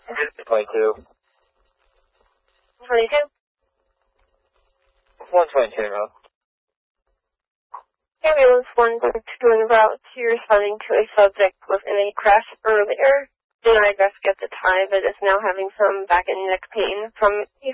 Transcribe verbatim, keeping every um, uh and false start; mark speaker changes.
Speaker 1: twenty-two.
Speaker 2: twenty-two?
Speaker 1: one twenty-two, no.
Speaker 2: Ambulance one twenty-two en route. You're responding to a subject within a crash earlier. Did not address at the time, but is now having some back and neck pain from